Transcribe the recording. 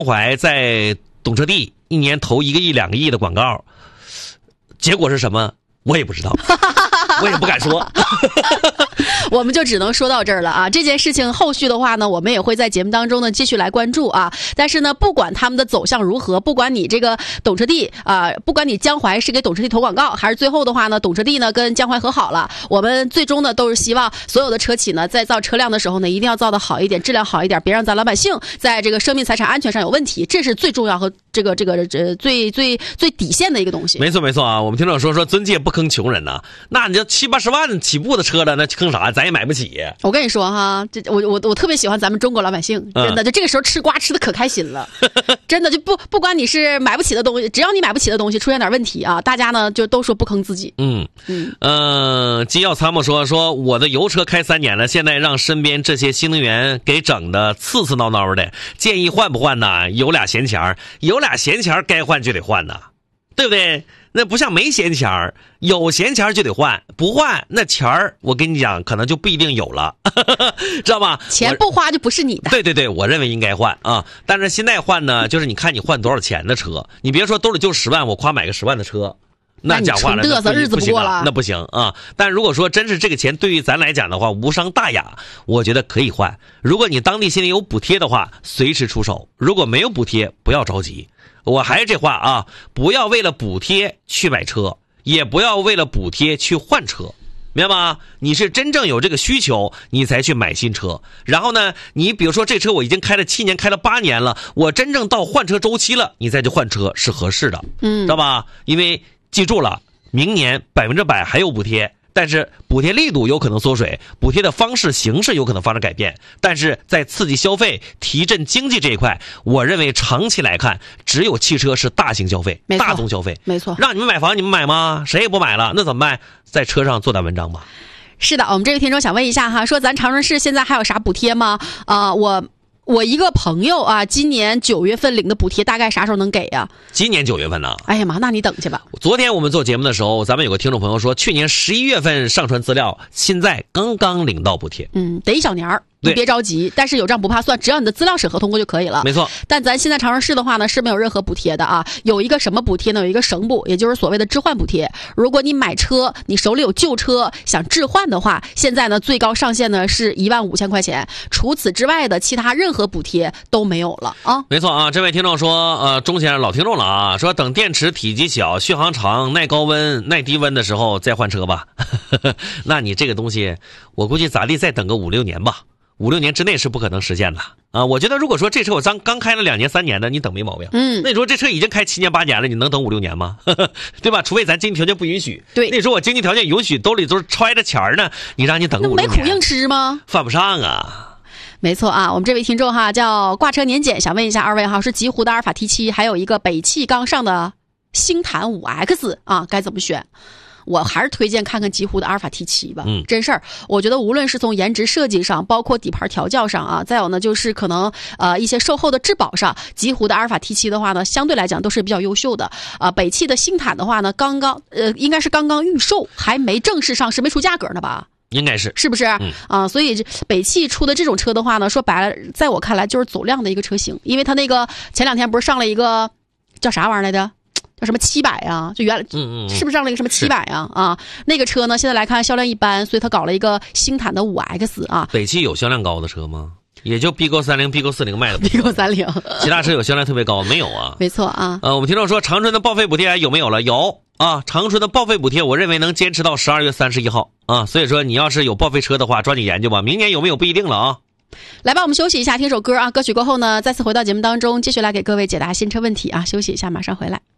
淮在懂车帝一年投1个亿、2个亿的广告，结果是什么？我也不知道，我也不敢说。 我们就只能说到这儿了啊！这件事情后续的话呢，我们也会在节目当中呢继续来关注啊。但是呢，不管他们的走向如何，不管你这个懂车帝不管你江淮是给懂车帝投广告，还是最后的话呢，懂车帝呢跟江淮和好了，我们最终呢都是希望所有的车企呢在造车辆的时候呢，一定要造得好一点，质量好一点，别让咱老百姓在这个生命财产安全上有问题，这是最重要和这个最底线的一个东西。 没错没错啊！我们听众说尊戒不坑穷人呐，那你就70、80万起步的车了，那坑啥？咱也买不起。 我跟你说哈，我特别喜欢咱们中国老百姓，真的，就这个时候吃瓜吃的可开心了，真的就不管你是买不起的东西，只要你买不起的东西出现点问题啊，大家呢就都说不坑自己。 机要参谋说我的油车开3年了，现在让身边这些新能源给整的刺刺挠挠的，建议换不换呢？有俩闲钱该换就得换呐，对不对？那不像没闲钱有闲钱就得换，不换那钱儿我跟你讲可能就不一定有了，知道吗？ 钱不花就不是你的。 对对对，我认为应该换啊。但是现在换呢，就是你看你换多少钱的车，你别说兜里就10万，我夸买个10万的车，那讲话了， 嘚瑟日子不过了， 那不行啊。但如果说真是这个钱对于咱来讲的话无伤大雅，我觉得可以换。如果你当地现在有补贴的话，随时出手；如果没有补贴，不要着急。我还是这话啊，不要为了补贴去买车，也不要为了补贴去换车，明白吗？你是真正有这个需求你才去买新车，然后呢你比如说这车我已经开了7年开了8年了，我真正到换车周期了你再去换车是合适的，知道吧？因为记住了，明年100%还有补贴，但是补贴力度有可能缩水，补贴的方式形式有可能发生改变，但是在刺激消费提振经济这一块，我认为长期来看只有汽车是大型消费，大宗消费。 没错， 让你们买房你们买吗？谁也不买了，那怎么办？在车上做点文章吧。 是的，我们这位听众想问一下哈，说咱长春市现在还有啥补贴吗？我一个朋友啊，今年9月份领的补贴大概啥时候能给呀？ 今年9月份呢？ 哎呀妈，那你等去吧。 昨天我们做节目的时候，咱们有个听众朋友说，去年11月份上传资料，现在刚刚领到补贴。 得一小年儿。你别着急，但是有账不怕算，只要你的资料审核通过就可以了。 没错。 但咱现在长春市的话呢是没有任何补贴的啊，有一个什么补贴呢？有一个省补，也就是所谓的置换补贴。如果你买车，你手里有旧车想置换的话，现在呢最高上限呢是15000块钱，除此之外的其他任何补贴都没有了啊。 没错啊，这位听众说，钟先生老听众了啊，说等电池体积小、续航长、耐高温、耐低温的时候再换车吧。那你这个东西，我估计咋地再等个5、6年吧。5、6年之内是不可能实现的啊！我觉得如果说这车我刚开了2年、3年的，你等没毛病。那你说这车已经开7年、8年了，你能等5、6年吗？对吧？除非咱经济条件不允许。 对， 那时候我经济条件允许，兜里都是揣着钱呢，你让你等个5、6年， 那没苦硬吃吗？ 犯不上啊。 没错啊，我们这位听众哈叫挂车年检，想问一下二位哈，是极狐的阿尔法 T7，还有一个北汽刚上的星坦 5X 啊，该怎么选？我还是推荐看看极狐的阿尔法 T7 吧。真事儿，我觉得无论是从颜值设计上，包括底盘调教上啊，再有呢就是可能一些售后的质保上，极狐的阿尔法 T7 的话呢，相对来讲都是比较优秀的啊。北汽的星坦的话呢，应该是刚刚预售，还没正式上市，没出价格呢吧？ 应该是不是？所以北汽出的这种车的话呢，说白了，在我看来就是走量的一个车型，因为它那个前2天不是上了一个叫啥玩意儿来着？叫什么700啊？就原来是不是上了一个什么700啊？啊，那个车呢，现在来看销量一般，所以它搞了一个星坦的 5X 啊。 北汽有销量高的车吗？也就 BQ30、BQ40 卖的 BQ30， 其他车有销量特别高没有啊？ 没错啊。 我们听众说长春的报废补贴有没有了？有啊，长春的报废补贴我认为能坚持到12月31号啊，所以说你要是有报废车的话，抓紧研究吧，明年有没有不一定了啊。 来吧，我们休息一下，听首歌啊。歌曲过后呢，再次回到节目当中，继续来给各位解答新车问题啊。休息一下，马上回来。